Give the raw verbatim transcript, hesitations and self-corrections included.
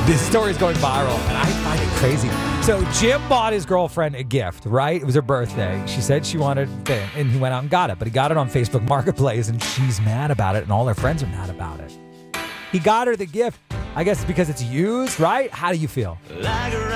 This story is going viral, and I find it crazy. So Jim bought his girlfriend a gift, right? It was her birthday. She said she wanted it, and he went out and got it. But he got it on Facebook Marketplace, and she's mad about it, and all her friends are mad about it. He got her the gift. I guess it's because it's used, right? How do you feel?